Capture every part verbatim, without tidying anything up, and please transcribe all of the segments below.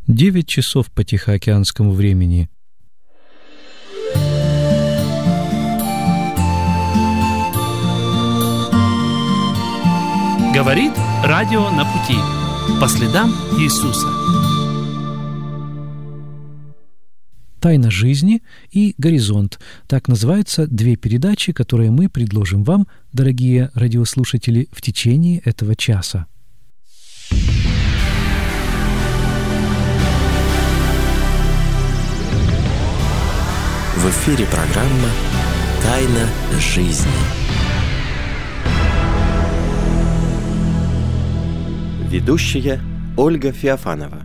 девять часов по тихоокеанскому времени. Говорит радио на пути. По следам Иисуса. «Тайна жизни» и «Горизонт». Так называются две передачи, которые мы предложим вам, дорогие радиослушатели, в течение этого часа. В эфире программа «Тайна жизни». Ведущая Ольга Феофанова.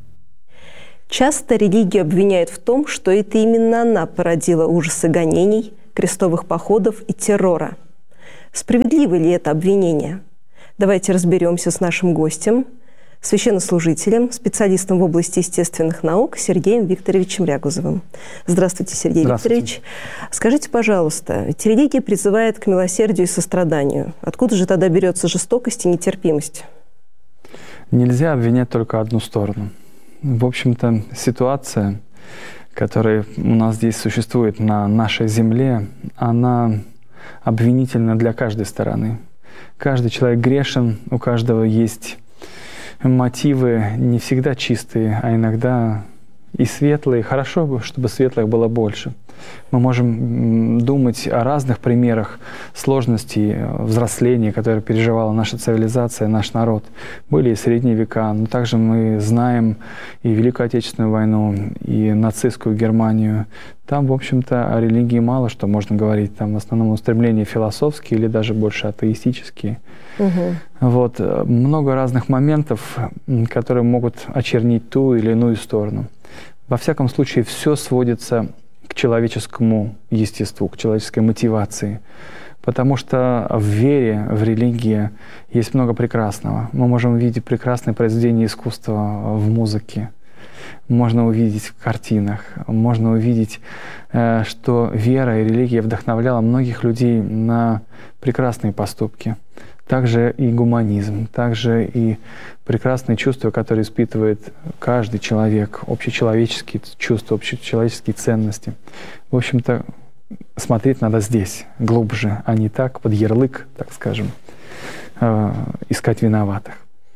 Часто религию обвиняют в том, что это именно она породила ужасы гонений, крестовых походов и террора. Справедливо ли это обвинение? Давайте разберемся с нашим гостем, священнослужителем, специалистом в области естественных наук Сергеем Викторовичем Рягузовым. Здравствуйте, Сергей Здравствуйте. Викторович. Скажите, пожалуйста, ведь религия призывает к милосердию и состраданию. Откуда же тогда берется жестокость и нетерпимость? Нельзя обвинять только одну сторону. В общем-то, ситуация, которая у нас здесь существует на нашей земле, она обвинительна для каждой стороны. Каждый человек грешен, у каждого есть мотивы не всегда чистые, а иногда и светлые. Хорошо бы, чтобы светлых было больше. Мы можем думать о разных примерах сложностей взросления, которые переживала наша цивилизация, наш народ. Были и средние века, но также мы знаем и Великую Отечественную войну, и нацистскую Германию. Там, в общем-то, о религии мало что можно говорить. Там в основном устремления философские или даже больше атеистические. Угу. Вот. Много разных моментов, которые могут очернить ту или иную сторону. Во всяком случае, все сводится к человеческому естеству, к человеческой мотивации. Потому что в вере, в религии есть много прекрасного. Мы можем увидеть прекрасные произведения искусства в музыке, можно увидеть в картинах, можно увидеть, что вера и религия вдохновляла многих людей на прекрасные поступки. Также и гуманизм, также и прекрасные чувства, которые испытывает каждый человек, общечеловеческие чувства, общечеловеческие ценности. В общем-то, смотреть надо здесь, глубже, а не так, под ярлык, так скажем, э, искать виноватых.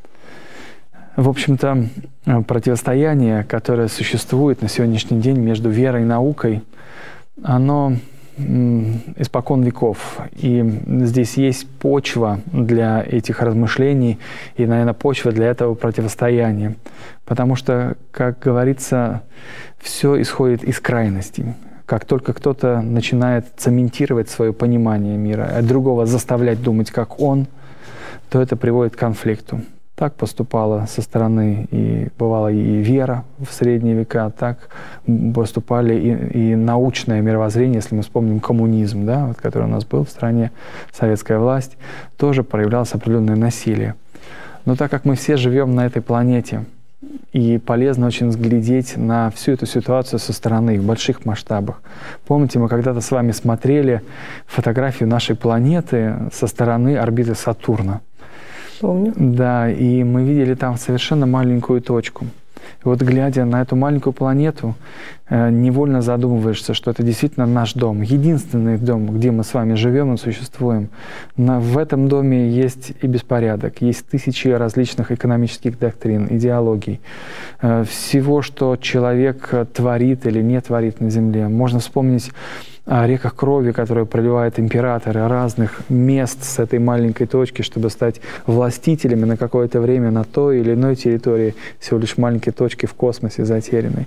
В общем-то, противостояние, которое существует на сегодняшний день между верой и наукой, оно испокон веков. И здесь есть почва для этих размышлений и, наверное, почва для этого противостояния. Потому что, как говорится, все исходит из крайностей. Как только кто-то начинает цементировать свое понимание мира, а другого заставлять думать, как он, то это приводит к конфликту. Так поступала со стороны, и бывала и вера в средние века, так поступали и, и научное мировоззрение, если мы вспомним коммунизм, да, вот, который у нас был в стране, советская власть, тоже проявлялось определенное насилие. Но так как мы все живем на этой планете, и полезно очень взглядеть на всю эту ситуацию со стороны, в больших масштабах. Помните, мы когда-то с вами смотрели фотографию нашей планеты со стороны орбиты Сатурна. Помню. Да, и мы видели там совершенно маленькую точку. И вот глядя на эту маленькую планету, невольно задумываешься, что это действительно наш дом, единственный дом, где мы с вами живем и существуем. В этом доме есть и беспорядок, есть тысячи различных экономических доктрин, идеологий, всего, что человек творит или не творит на Земле. Можно вспомнить о реках крови, которые проливают императоры разных мест с этой маленькой точки, чтобы стать властителями на какое-то время на той или иной территории, всего лишь маленькой точки в космосе затерянной.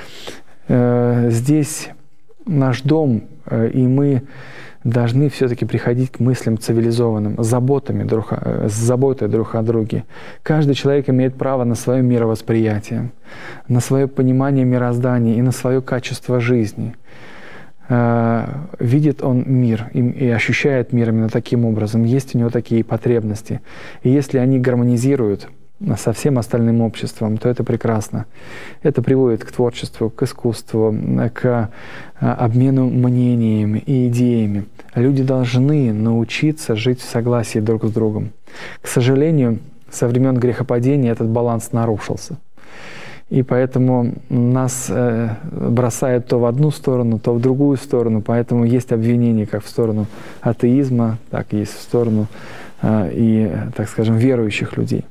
Здесь наш дом, и мы должны все-таки приходить к мыслям цивилизованным, с заботами друг, с заботой друг о друге. Каждый человек имеет право на свое мировосприятие, на свое понимание мироздания и на свое качество жизни. Видит он мир и, и ощущает мир именно таким образом. Есть у него такие потребности. И если они гармонизируют со всем остальным обществом, то это прекрасно. Это приводит к творчеству, к искусству, к обмену мнениями и идеями. Люди должны научиться жить в согласии друг с другом. К сожалению, со времен грехопадения этот баланс нарушился. И поэтому нас э, бросает то в одну сторону, то в другую сторону. Поэтому есть обвинения как в сторону атеизма, так и есть в сторону э, и, так скажем, верующих людей.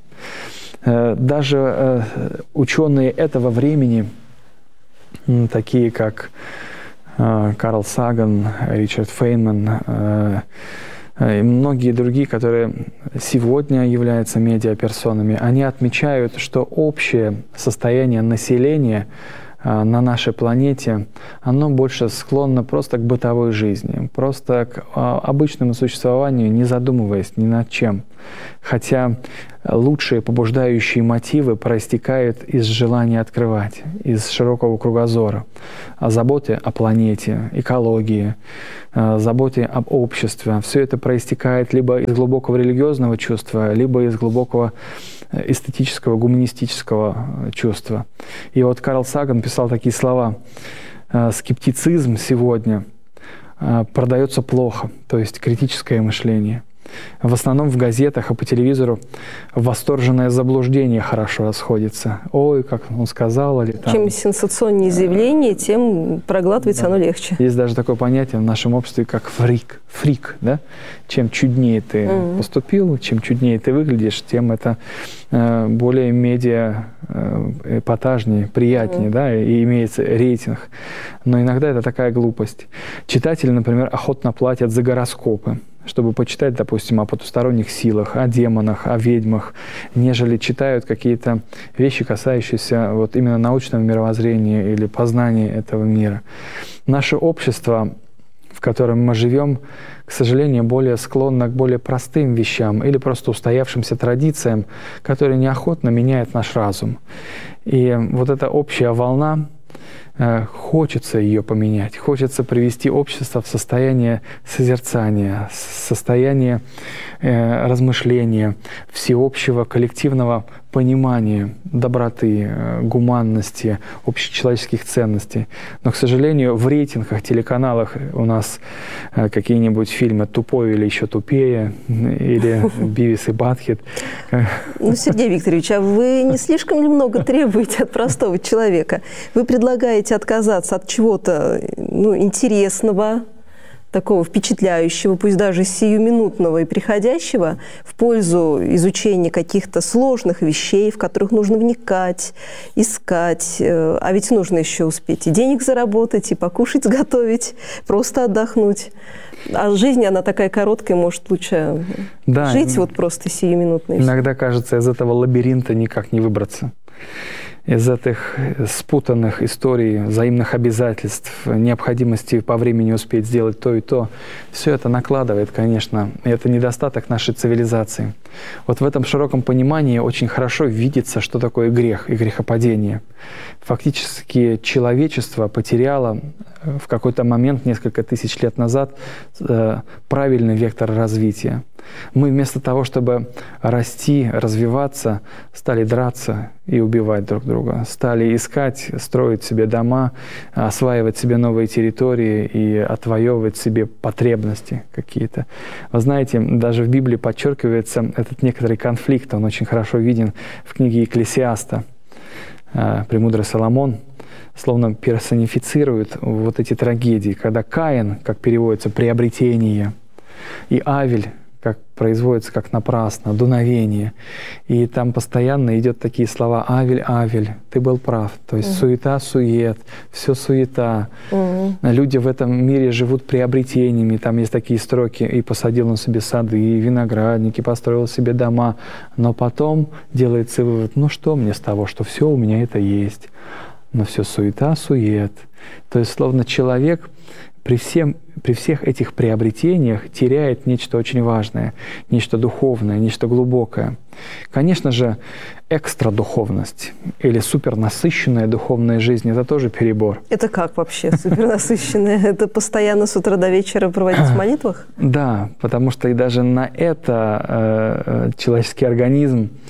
Э, даже э, ученые этого времени, э, такие как э, Карл Саган, Ричард Фейнман, э, и многие другие, которые сегодня являются медиаперсонами, они отмечают, что общее состояние населения на нашей планете, оно больше склонно просто к бытовой жизни, просто к обычному существованию, не задумываясь ни над чем. Хотя лучшие побуждающие мотивы проистекают из желания открывать, из широкого кругозора, о заботе о планете, экологии, заботе об обществе. Все это проистекает либо из глубокого религиозного чувства, либо из глубокого эстетического, гуманистического чувства. И вот Карл Саган писал такие слова: «Скептицизм сегодня продается плохо», то есть критическое мышление. В основном в газетах, а по телевизору восторженное заблуждение хорошо расходится. Ой, как он сказал, или там... Чем сенсационнее заявление, тем проглатывается да. оно легче. Есть даже такое понятие в нашем обществе, как фрик. Фрик, да? Чем чуднее ты mm-hmm. поступил, чем чуднее ты выглядишь, тем это э, более медиа э, эпатажнее, приятнее, mm-hmm. да, и имеется рейтинг. Но иногда это такая глупость. Читатели, например, охотно платят за гороскопы, чтобы почитать, допустим, о потусторонних силах, о демонах, о ведьмах, нежели читают какие-то вещи, касающиеся вот именно научного мировоззрения или познания этого мира. Наше общество, в котором мы живем, к сожалению, более склонно к более простым вещам или просто устоявшимся традициям, которые неохотно меняют наш разум. И вот эта общая волна, хочется ее поменять, хочется привести общество в состояние созерцания, состояние э, размышления, всеобщего коллективного понимания доброты, э, гуманности, общечеловеческих ценностей. Но, к сожалению, в рейтингах, телеканалах у нас э, какие-нибудь фильмы «Тупой» или «Еще тупее», или «Бивис и Батхед». Ну, Сергей Викторович, а вы не слишком ли много требуете от простого человека? Вы предлагаете отказаться от чего-то ну, интересного, такого впечатляющего, пусть даже сиюминутного и приходящего, в пользу изучения каких-то сложных вещей, в которых нужно вникать, искать. А ведь нужно еще успеть и денег заработать, и покушать, сготовить, просто отдохнуть. А жизнь, она такая короткая, может, лучше да, жить вот просто сиюминутно. Иногда кажется, из этого лабиринта никак не выбраться. Из этих спутанных историй, взаимных обязательств, необходимости по времени успеть сделать то и то, все это накладывает, конечно, и это недостаток нашей цивилизации. Вот в этом широком понимании очень хорошо видится, что такое грех и грехопадение. Фактически человечество потеряло в какой-то момент, несколько тысяч лет назад, правильный вектор развития. Мы вместо того, чтобы расти, развиваться, стали драться и убивать друг друга. Стали искать, строить себе дома, осваивать себе новые территории и отвоевывать себе потребности какие-то. Вы знаете, даже в Библии подчеркивается этот некоторый конфликт, он очень хорошо виден в книге Екклесиаста. Премудрый Соломон словно персонифицирует вот эти трагедии, когда Каин, как переводится, приобретение, и Авель, как производится как напрасно, дуновение. И там постоянно идет такие слова: «Авель, Авель, ты был прав». То есть угу. суета, сует, все суета. Угу. Люди в этом мире живут приобретениями. Там есть такие строки: «И посадил он себе сады, и виноградники, построил себе дома». Но потом делается вывод: ну что мне с того, что все у меня это есть. Но все суета, сует. То есть словно человек при, всем, при всех этих приобретениях теряет нечто очень важное, нечто духовное, нечто глубокое. Конечно же, экстрадуховность или супернасыщенная духовная жизнь — это тоже перебор. Это как вообще супернасыщенная? Это постоянно с утра до вечера проводить в молитвах? Да, потому что и даже на это э, человеческий организм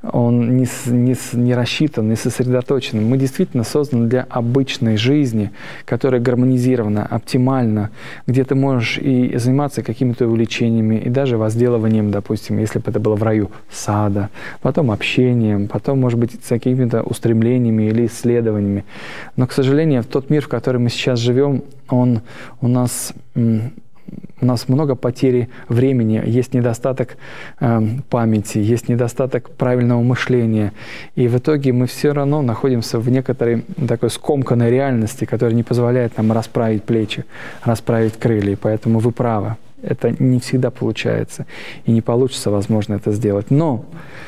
он не, не, не рассчитан, не сосредоточен. Мы действительно созданы для обычной жизни, которая гармонизирована, оптимальна, где ты можешь и заниматься какими-то увлечениями, и даже возделыванием, допустим, если бы это было в раю сада, потом общением, потом, может быть, с какими-то устремлениями или исследованиями. Но, к сожалению, тот мир, в котором мы сейчас живем, он у нас... У нас много потери времени, есть недостаток э, памяти, есть недостаток правильного мышления. И в итоге мы все равно находимся в некоторой такой скомканной реальности, которая не позволяет нам расправить плечи, расправить крылья. И поэтому вы правы, это не всегда получается. И не получится, возможно, это сделать. Но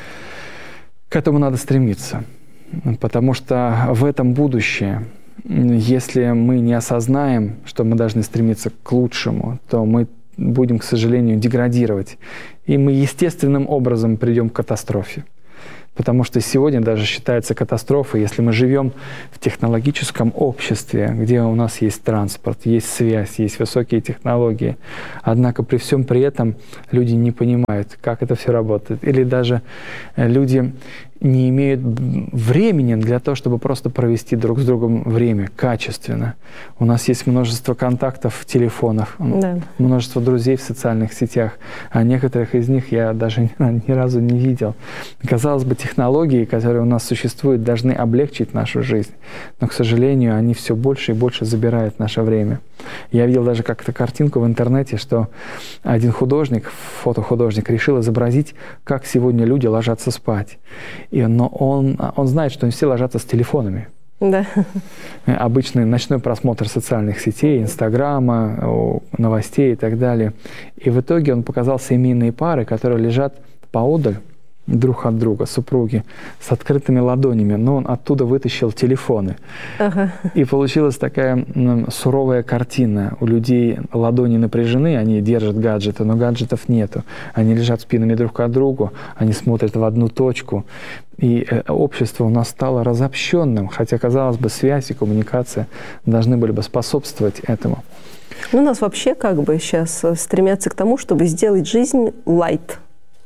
к этому надо стремиться, потому что в этом будущее. Если мы не осознаем, что мы должны стремиться к лучшему, то мы будем, к сожалению, деградировать. И мы естественным образом придем к катастрофе. Потому что сегодня даже считается катастрофой, если мы живем в технологическом обществе, где у нас есть транспорт, есть связь, есть высокие технологии. Однако при всем при этом люди не понимают, как это все работает. Или даже люди не имеют времени для того, чтобы просто провести друг с другом время качественно. У нас есть множество контактов в телефонах, да. множество друзей в социальных сетях, а некоторых из них я даже ни, ни разу не видел. Казалось бы, технологии, которые у нас существуют, должны облегчить нашу жизнь, но, к сожалению, они все больше и больше забирают наше время. Я видел даже как-то картинку в интернете, что один художник, фотохудожник, решил изобразить, как сегодня люди ложатся спать. И, но он, он знает, что все ложатся с телефонами. Да. Обычный ночной просмотр социальных сетей, Инстаграма, новостей и так далее. И в итоге он показал семейные пары, которые лежат поодаль друг от друга, супруги, с открытыми ладонями, но он оттуда вытащил телефоны. Ага. И получилась такая м, суровая картина. У людей ладони напряжены, они держат гаджеты, но гаджетов нету. Они лежат спинами друг к другу, они смотрят в одну точку. И э, общество у нас стало разобщенным, хотя, казалось бы, связь и коммуникация должны были бы способствовать этому. Ну, у нас вообще как бы сейчас стремятся к тому, чтобы сделать жизнь лайт.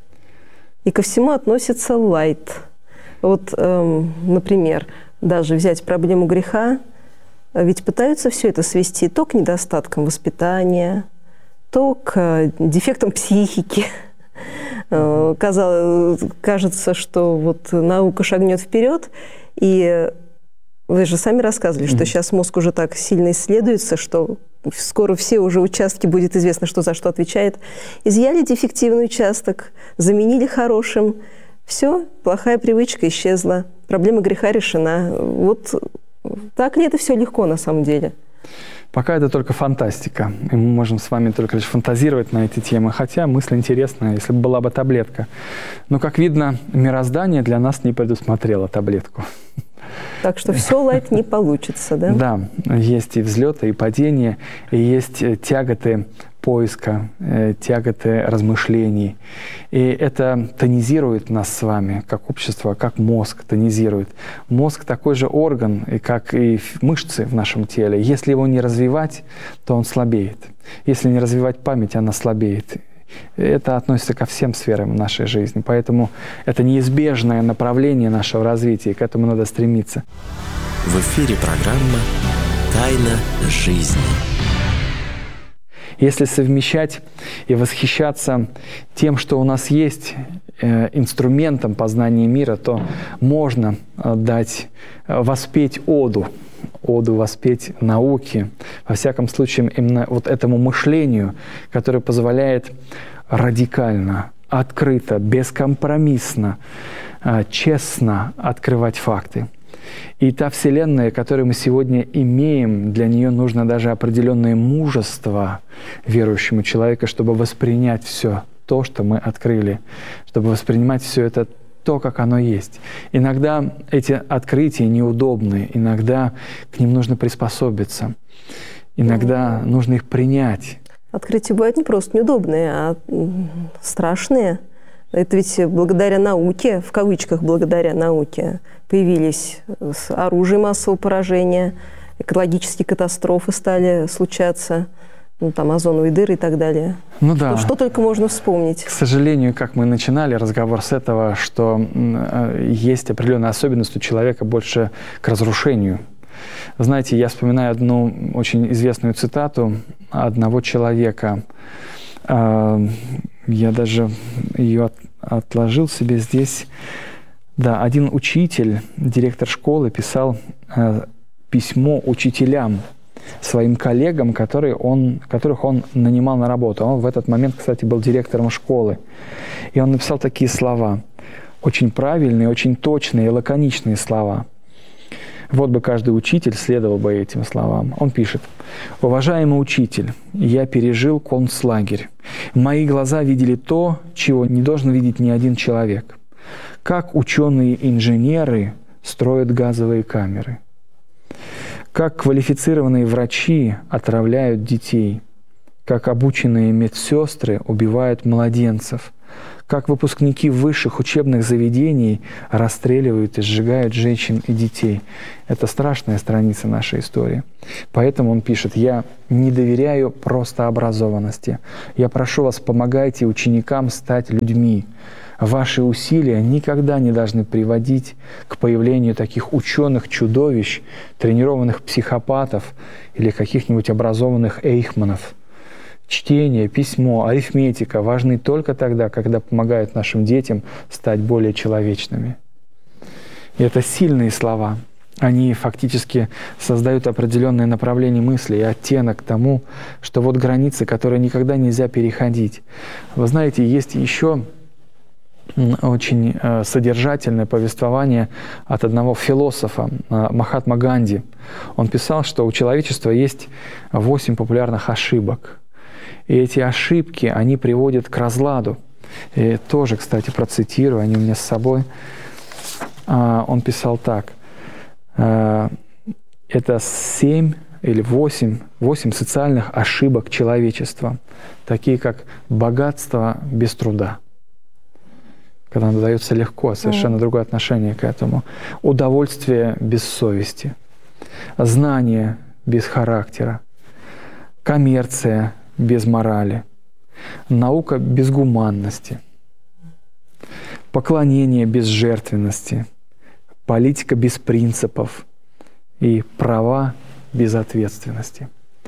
И ко всему относится лайт. Вот, эм, например, даже взять проблему греха, ведь пытаются все это свести то к недостаткам воспитания, то к дефектам психики. Mm-hmm. Казалось, кажется, что вот наука шагнет вперед, и вы же сами рассказывали, mm-hmm. что сейчас мозг уже так сильно исследуется, что скоро все уже участки будет известно, что за что отвечает. Изъяли дефективный участок, заменили хорошим. Все, плохая привычка исчезла. Проблема греха решена. Вот так ли это все легко на самом деле? Пока это только фантастика. И мы можем с вами только лишь фантазировать на эти темы. Хотя мысль интересная, если бы была бы таблетка. Но, как видно, мироздание для нас не предусмотрело таблетку. Так что все лайт не получится, да? Да, есть и взлеты, и падения, и есть тяготы поиска, тяготы размышлений. И это тонизирует нас с вами, как общество, как мозг тонизирует. Мозг такой же орган, как и мышцы в нашем теле. Если его не развивать, то он слабеет. Если не развивать память, она слабеет. Это относится ко всем сферам нашей жизни. Поэтому это неизбежное направление нашего развития, и к этому надо стремиться. В эфире программа «Тайна жизни». Если совмещать и восхищаться тем, что у нас есть, э, инструментом познания мира, то можно э, дать, э, воспеть оду, оду воспеть науке, во всяком случае именно вот этому мышлению, которое позволяет радикально, открыто, бескомпромиссно, э, честно открывать факты. И та Вселенная, которую мы сегодня имеем, для нее нужно даже определенное мужество верующему человеку, чтобы воспринять все то, что мы открыли, чтобы воспринимать все это то, как оно есть. Иногда эти открытия неудобны, иногда к ним нужно приспособиться, иногда нужно их принять. Открытия бывают не просто неудобные, а страшные. Это ведь благодаря науке, в кавычках благодаря науке, появились оружие массового поражения, экологические катастрофы стали случаться. ну, там, озоновые дыры и так далее. Ну да. Что, что только можно вспомнить. К сожалению, как мы начинали разговор с этого, что есть определенная особенность у человека больше к разрушению. Знаете, я вспоминаю одну очень известную цитату одного человека. Я даже ее отложил себе здесь. Да, один учитель, директор школы, писал письмо учителям, своим коллегам, которые он, которых он нанимал на работу. Он в этот момент, кстати, был директором школы. И он написал такие слова, очень правильные, очень точные и лаконичные слова. Вот бы каждый учитель следовал бы этим словам. Он пишет: «Уважаемый учитель, я пережил концлагерь. Мои глаза видели то, чего не должен видеть ни один человек. Как ученые-инженеры строят газовые камеры. Как квалифицированные врачи отравляют детей, как обученные медсестры убивают младенцев, как выпускники высших учебных заведений расстреливают и сжигают женщин и детей». Это страшная страница нашей истории. Поэтому он пишет: «Я не доверяю просто образованности. Я прошу вас, помогайте ученикам стать людьми. Ваши усилия никогда не должны приводить к появлению таких ученых-чудовищ, тренированных психопатов или каких-нибудь образованных эйхманов. Чтение, письмо, арифметика важны только тогда, когда помогают нашим детям стать более человечными». И это сильные слова. Они фактически создают определенное направление мысли и оттенок тому, что вот границы, которые никогда нельзя переходить. Вы знаете, есть еще очень содержательное повествование от одного философа, Махатма Ганди. Он писал, что у человечества есть восемь популярных ошибок. И эти ошибки, они приводят к разладу. И тоже, кстати, процитирую, они у меня с собой. Он писал так: это семь или восемь, восемь социальных ошибок человечества, такие как богатство без труда, когда оно дается легко, совершенно mm. другое отношение к этому. Удовольствие без совести, знание без характера, коммерция без морали, наука без гуманности, поклонение без жертвенности, политика без принципов и права без ответственности.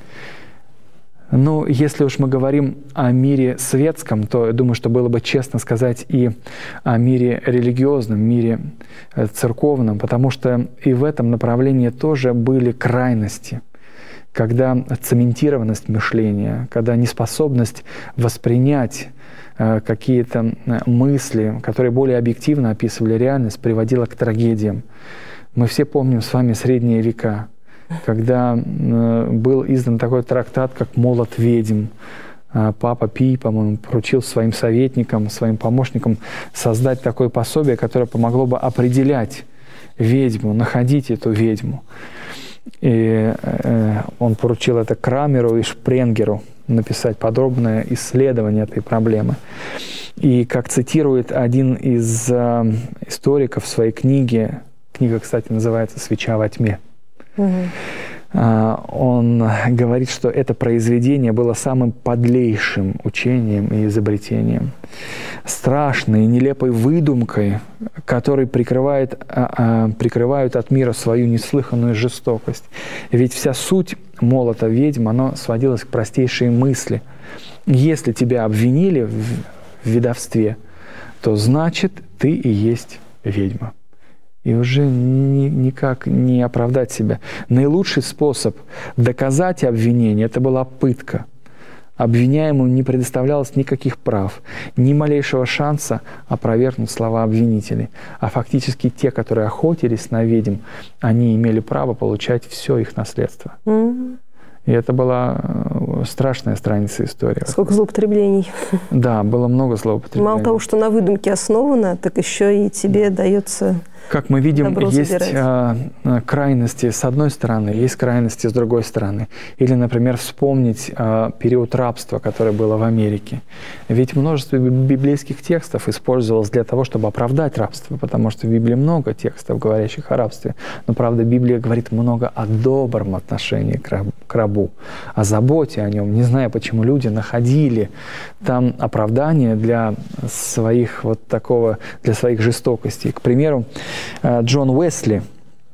Ну, если уж мы говорим о мире светском, то я думаю, что было бы честно сказать и о мире религиозном, мире церковном, потому что и в этом направлении тоже были крайности, когда цементированность мышления, когда неспособность воспринять какие-то мысли, которые более объективно описывали реальность, приводила к трагедиям. Мы все помним с вами средние века, когда был издан такой трактат, как «Молот ведьм». Папа Пий, по-моему, поручил своим советникам, своим помощникам создать такое пособие, которое помогло бы определять ведьму, находить эту ведьму. И он поручил это Крамеру и Шпренгеру написать подробное исследование этой проблемы. И как цитирует один из историков в своей книге, книга, кстати, называется «Свеча во тьме», угу. Он говорит, что это произведение было самым подлейшим учением и изобретением, страшной и нелепой выдумкой, которой прикрывает, прикрывают от мира свою неслыханную жестокость. Ведь вся суть молота ведьм, она сводилась к простейшей мысли: если тебя обвинили в ведовстве, то значит ты и есть ведьма. И уже ни, никак не оправдать себя. Наилучший способ доказать обвинение — это была пытка. Обвиняемому не предоставлялось никаких прав, ни малейшего шанса опровергнуть слова обвинителей. А фактически те, которые охотились на ведьм, они имели право получать все их наследство. Mm-hmm. И это была страшная страница истории. Сколько злоупотреблений. Да, было много злоупотреблений. Мало того, что на выдумке основано, так еще и тебе дается Как мы видим, добро есть забирать. крайности с одной стороны, есть крайности с другой стороны. Или, например, вспомнить период рабства, которое было в Америке. Ведь множество библейских текстов использовалось для того, чтобы оправдать рабство, потому что в Библии много текстов, говорящих о рабстве. Но, правда, Библия говорит много о добром отношении к рабу, о заботе о нем. Не знаю, почему люди находили там оправдание для своих вот такого, для своих жестокостей. К примеру, Джон Уэсли,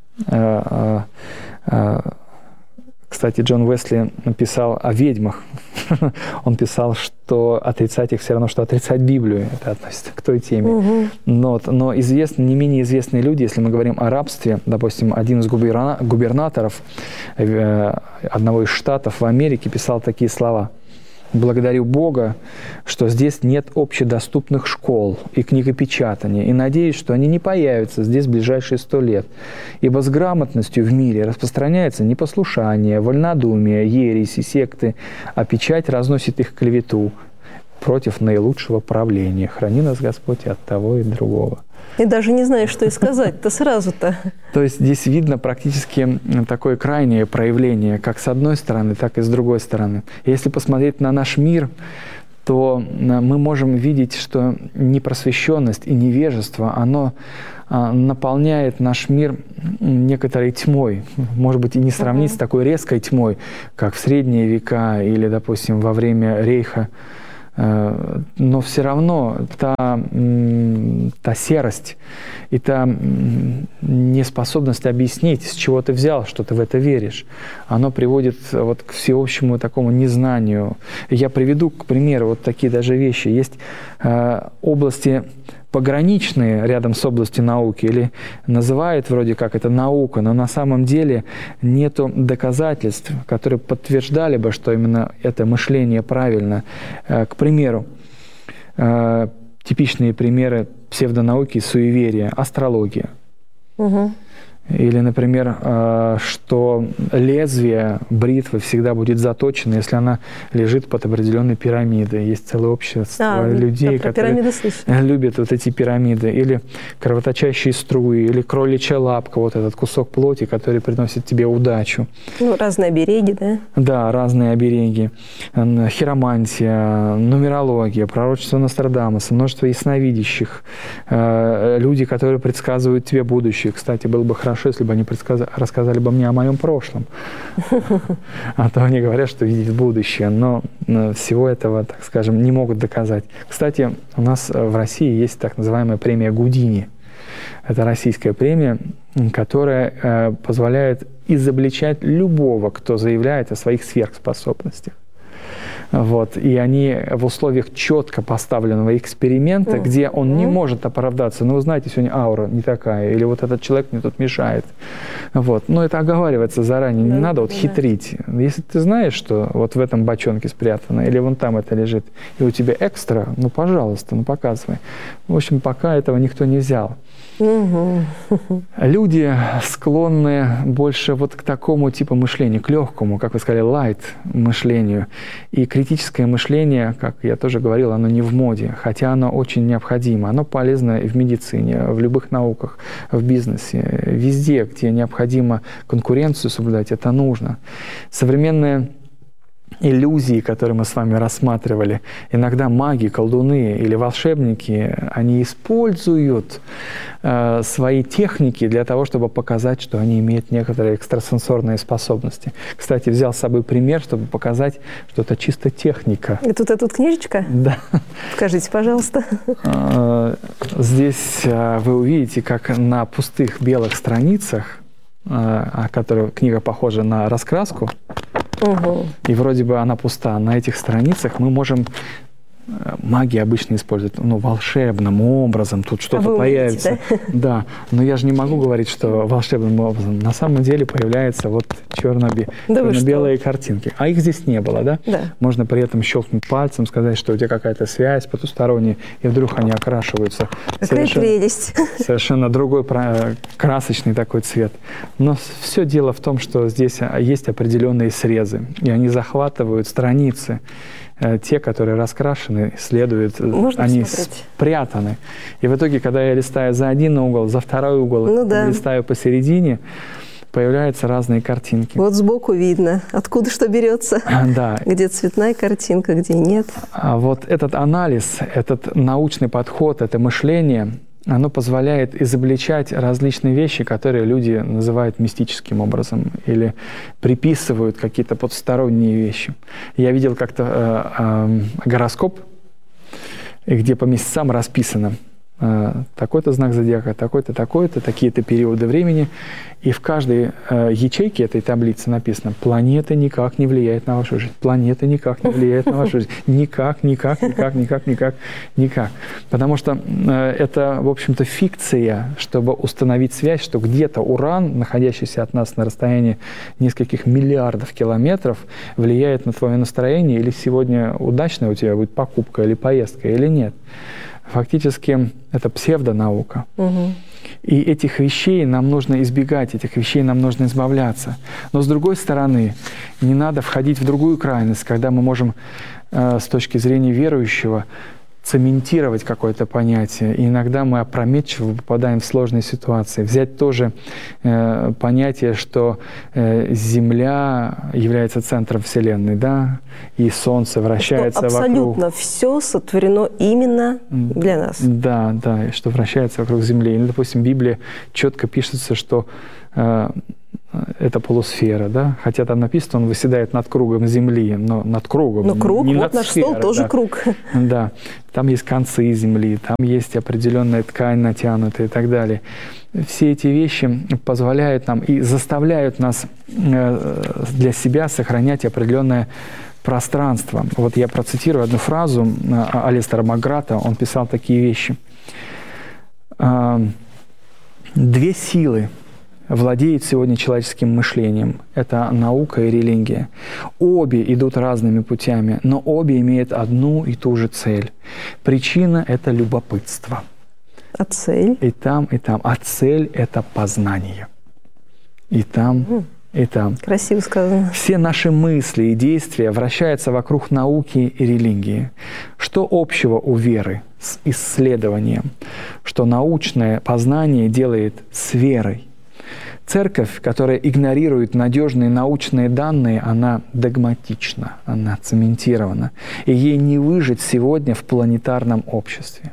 кстати, Джон Уэсли написал о ведьмах. Он писал, что отрицать их все равно, что отрицать Библию. Это относится к той теме. Угу. Но, но известны, не менее известные люди, если мы говорим о рабстве, допустим, один из губернаторов одного из штатов в Америке писал такие слова: «Благодарю Бога, что здесь нет общедоступных школ и книгопечатания, и надеюсь, что они не появятся здесь в ближайшие сто лет, ибо с грамотностью в мире распространяется непослушание, вольнодумие, ереси, секты, а печать разносит их клевету против наилучшего правления. Храни нас, Господь, от того и другого». И даже не знаешь, что и сказать-то сразу-то. То есть здесь видно практически такое крайнее проявление, как с одной стороны, так и с другой стороны. Если посмотреть на наш мир, то мы можем видеть, что непросвещенность и невежество, оно наполняет наш мир некоторой тьмой. Может быть, и не сравнить uh-huh. с такой резкой тьмой, как в средние века или, допустим, во время Рейха. Но все равно та, та серость и та неспособность объяснить, с чего ты взял, что ты в это веришь, оно приводит вот к всеобщему такому незнанию. Я приведу, к примеру, вот такие даже вещи. Есть области пограничные рядом с областью науки, или называют вроде как это наука, но на самом деле нету доказательств, которые подтверждали бы, что именно это мышление правильно. К примеру, типичные примеры псевдонауки, суеверия, астрология. Угу. Или, например, что лезвие бритвы всегда будет заточено, если она лежит под определенной пирамидой. Есть целое общество а, людей, да, которые любят вот эти пирамиды. Или кровоточащие струи, или кроличья лапка, вот этот кусок плоти, который приносит тебе удачу. Ну, разные обереги, да? Да, разные обереги. Хиромантия, нумерология, пророчество Нострадамуса, множество ясновидящих. Люди, которые предсказывают тебе будущее. Кстати, было бы хорошо, если бы они рассказали бы мне о моем прошлом. А то они говорят, что видят будущее, но всего этого, так скажем, не могут доказать. Кстати, у нас в России есть так называемая премия Гудини. Это российская премия, которая позволяет изобличать любого, кто заявляет о своих сверхспособностях. Вот. И они в условиях четко поставленного эксперимента, mm. где он mm. не может оправдаться. Ну, вы знаете, сегодня аура не такая, или вот этот человек мне тут мешает. Вот. Но это оговаривается заранее, mm. не надо вот mm. хитрить. Если ты знаешь, что вот в этом бочонке спрятано, или вон там это лежит, и у тебя экстра, ну, пожалуйста, ну, показывай. В общем, пока этого никто не взял. Mm-hmm. Люди склонны больше вот к такому типу мышления, к легкому, как вы сказали, light мышлению. И критическое мышление, как я тоже говорил, оно не в моде, хотя оно очень необходимо. Оно полезно и в медицине, в любых науках, в бизнесе, везде, где необходимо конкуренцию соблюдать, это нужно. Современные иллюзии, которые мы с вами рассматривали, иногда маги, колдуны или волшебники, они используют э, свои техники для того, чтобы показать, что они имеют некоторые экстрасенсорные способности. Кстати, взял с собой пример, чтобы показать, что это чисто техника. И тут эта книжечка? Да. Скажите, пожалуйста. Здесь вы увидите, как на пустых белых страницах, о которой книга похожа на раскраску, угу. и вроде бы она пуста. На этих страницах мы можем, маги обычно используют, ну, волшебным образом, тут что-то а появится. Умеете, да? Да, но я же не могу говорить, что волшебным образом. На самом деле появляются вот черно-белые да черно картинки. А их здесь не было, да? Да. Можно при этом щелкнуть пальцем, сказать, что у тебя какая-то связь потусторонняя, и вдруг они окрашиваются. Какая совершенно, прелесть. Совершенно другой красочный такой цвет. Но все дело в том, что здесь есть определенные срезы, и они захватывают страницы. те, которые раскрашены, следуют, Можно они посмотреть? спрятаны. И в итоге, когда я листаю за один угол, за второй угол, ну, да. листаю посередине, появляются разные картинки. Вот сбоку видно, откуда что берется. Да. Где цветная картинка, где нет. А вот этот анализ, этот научный подход, это мышление, оно позволяет изобличать различные вещи, которые люди называют мистическим образом или приписывают какие-то потусторонние вещи. Я видел как-то э, э, гороскоп, где по месяцам расписано э, такой-то знак зодиака, такой-то, такой-то, такие-то периоды времени. И в каждой э, ячейке этой таблицы написано: планета никак не влияет на вашу жизнь, планета никак не влияет на вашу жизнь, никак, никак, никак, никак, никак, никак. Потому что э, это, в общем-то, фикция, чтобы установить связь, что где-то Уран, находящийся от нас на расстоянии нескольких миллиардов километров, влияет на твое настроение, или сегодня удачная у тебя будет покупка или поездка, или нет. Фактически это псевдонаука. Угу. И этих вещей нам нужно избегать, этих вещей нам нужно избавляться. Но с другой стороны, не надо входить в другую крайность, когда мы можем э, с точки зрения верующего цементировать какое-то понятие. И иногда мы опрометчиво попадаем в сложные ситуации. Взять тоже э, понятие, что э, Земля является центром Вселенной, да, и Солнце вращается что абсолютно вокруг. Абсолютно все сотворено именно для нас. Да, да, и что вращается вокруг Земли. Или, допустим, в Библии четко пишется, что э, это полусфера, да, хотя там написано, он восседает над кругом Земли, но над кругом. Но круг, не вот над наш сферой, стол тоже да. круг. Да, там есть концы Земли, там есть определенная ткань натянутая и так далее. Все эти вещи позволяют нам и заставляют нас для себя сохранять определенное пространство. Вот я процитирую одну фразу Алистера Макграта, он писал такие вещи. «Две силы владеет сегодня человеческим мышлением. Это наука и религия. Обе идут разными путями, но обе имеют одну и ту же цель. Причина – это любопытство. А цель? И там, и там. А цель – это познание. И там, mm. и там. Красиво сказано. Все наши мысли и действия вращаются вокруг науки и религии. Что общего у веры с исследованием? Что научное познание делает с верой? Церковь, которая игнорирует надежные научные данные, она догматична, она цементирована. И ей не выжить сегодня в планетарном обществе.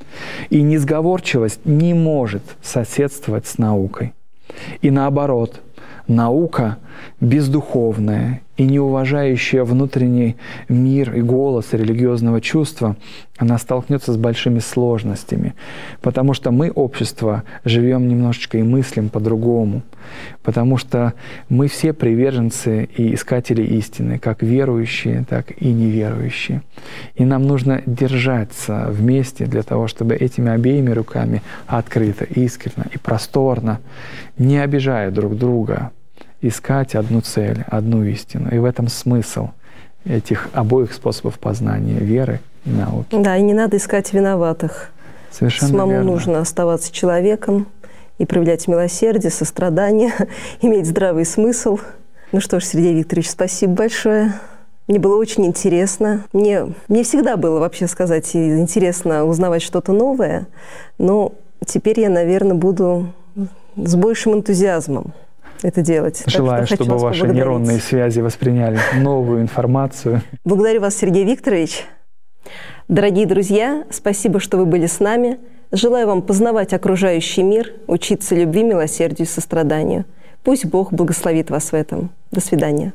И несговорчивость не может соседствовать с наукой. И наоборот, наука бездуховная и не уважающая внутренний мир и голос религиозного чувства, она столкнется с большими сложностями, потому что мы, общество, живем немножечко и мыслим по-другому, потому что мы все приверженцы и искатели истины, как верующие, так и неверующие. И нам нужно держаться вместе для того, чтобы этими обеими руками открыто, искренне и просторно, не обижая друг друга, искать одну цель, одну истину. И в этом смысл этих обоих способов познания — веры и науки. Да, и не надо искать виноватых. Совершенно Самому верно. нужно оставаться человеком и проявлять милосердие, сострадание, иметь здравый смысл. Ну что ж, Сергей Викторович, спасибо большое. Мне было очень интересно. Мне, мне всегда было, вообще сказать, интересно узнавать что-то новое, но теперь я, наверное, буду с большим энтузиазмом это делать. Желаю, что чтобы ваши нейронные связи восприняли новую информацию. Благодарю вас, Сергей Викторович. Дорогие друзья, спасибо, что вы были с нами. Желаю вам познавать окружающий мир, учиться любви, милосердию и состраданию. Пусть Бог благословит вас в этом. До свидания.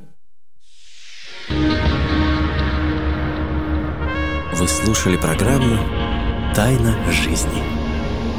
Вы слушали программу «Тайна жизни».